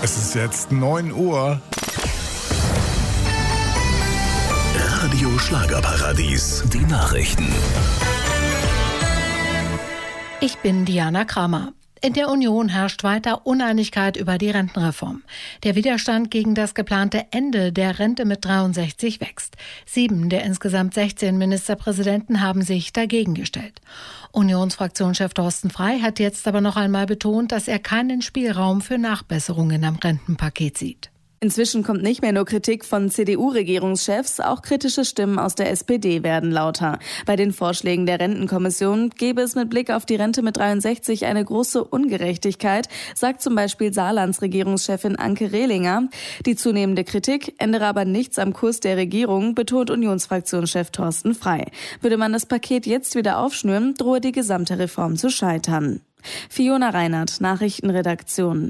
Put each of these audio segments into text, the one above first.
Es ist jetzt 9 Uhr. Radio Schlagerparadies, die Nachrichten. Ich bin Diana Kramer. In der Union herrscht weiter Uneinigkeit über die Rentenreform. Der Widerstand gegen das geplante Ende der Rente mit 63 wächst. 7 der insgesamt 16 Ministerpräsidenten haben sich dagegen gestellt. Unionsfraktionschef Thorsten Frey hat jetzt aber noch einmal betont, dass er keinen Spielraum für Nachbesserungen am Rentenpaket sieht. Inzwischen kommt nicht mehr nur Kritik von CDU-Regierungschefs, auch kritische Stimmen aus der SPD werden lauter. Bei den Vorschlägen der Rentenkommission gäbe es mit Blick auf die Rente mit 63 eine große Ungerechtigkeit, sagt zum Beispiel Saarlands Regierungschefin Anke Rehlinger. Die zunehmende Kritik ändere aber nichts am Kurs der Regierung, betont Unionsfraktionschef Thorsten Frey. Würde man das Paket jetzt wieder aufschnüren, drohe die gesamte Reform zu scheitern. Fiona Reinhardt, Nachrichtenredaktion.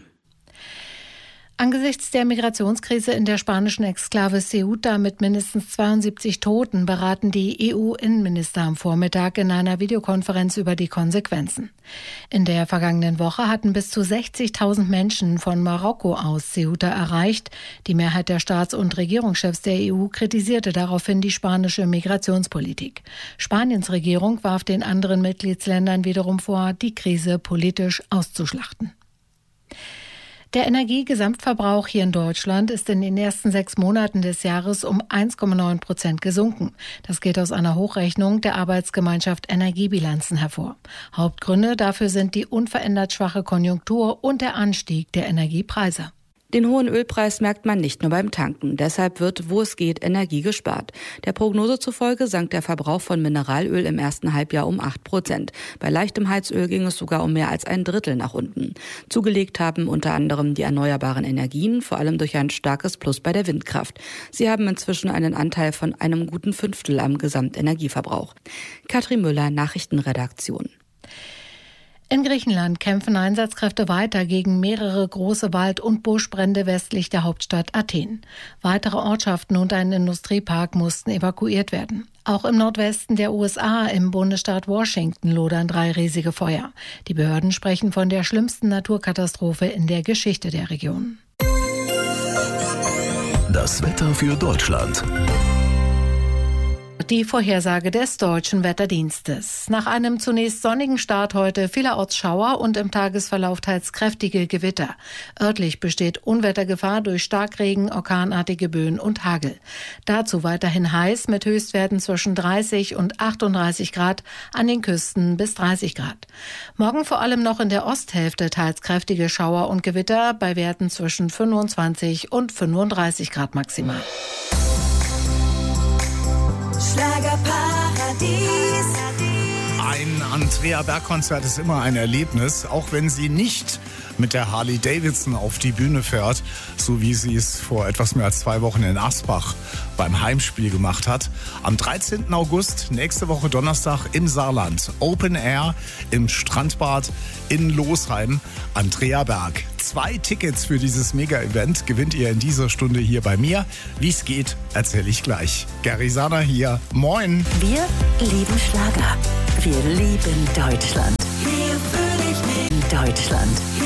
Angesichts der Migrationskrise in der spanischen Exklave Ceuta mit mindestens 72 Toten beraten die EU-Innenminister am Vormittag in einer Videokonferenz über die Konsequenzen. In der vergangenen Woche hatten bis zu 60.000 Menschen von Marokko aus Ceuta erreicht. Die Mehrheit der Staats- und Regierungschefs der EU kritisierte daraufhin die spanische Migrationspolitik. Spaniens Regierung warf den anderen Mitgliedsländern wiederum vor, die Krise politisch auszuschlachten. Der Energiegesamtverbrauch hier in Deutschland ist in den ersten 6 Monaten des Jahres um 1,9% gesunken. Das geht aus einer Hochrechnung der Arbeitsgemeinschaft Energiebilanzen hervor. Hauptgründe dafür sind die unverändert schwache Konjunktur und der Anstieg der Energiepreise. Den hohen Ölpreis merkt man nicht nur beim Tanken. Deshalb wird, wo es geht, Energie gespart. Der Prognose zufolge sank der Verbrauch von Mineralöl im ersten Halbjahr um 8%. Bei leichtem Heizöl ging es sogar um mehr als ein Drittel nach unten. Zugelegt haben unter anderem die erneuerbaren Energien, vor allem durch ein starkes Plus bei der Windkraft. Sie haben inzwischen einen Anteil von einem guten Fünftel am Gesamtenergieverbrauch. Katrin Müller, Nachrichtenredaktion. In Griechenland kämpfen Einsatzkräfte weiter gegen mehrere große Wald- und Buschbrände westlich der Hauptstadt Athen. Weitere Ortschaften und ein Industriepark mussten evakuiert werden. Auch im Nordwesten der USA, im Bundesstaat Washington, lodern 3 riesige Feuer. Die Behörden sprechen von der schlimmsten Naturkatastrophe in der Geschichte der Region. Das Wetter für Deutschland. Die Vorhersage des Deutschen Wetterdienstes. Nach einem zunächst sonnigen Start heute vielerorts Schauer und im Tagesverlauf teils kräftige Gewitter. Örtlich besteht Unwettergefahr durch Starkregen, orkanartige Böen und Hagel. Dazu weiterhin heiß mit Höchstwerten zwischen 30 und 38 Grad, an den Küsten bis 30 Grad. Morgen vor allem noch in der Osthälfte teils kräftige Schauer und Gewitter bei Werten zwischen 25 und 35 Grad maximal. Schlagerparadies. Ein Andrea Berg-Konzert ist immer ein Erlebnis, auch wenn sie nicht mit der Harley Davidson auf die Bühne fährt, so wie sie es vor etwas mehr als 2 Wochen in Asbach beim Heimspiel gemacht hat. Am 13. August, nächste Woche Donnerstag im Saarland, Open Air im Strandbad in Losheim. Andrea Berg. 2 Tickets für dieses Mega-Event gewinnt ihr in dieser Stunde hier bei mir. Wie es geht, erzähle ich gleich. Gary Sana hier. Moin. Wir lieben Schlager. Wir lieben Deutschland. Wir lieben Deutschland.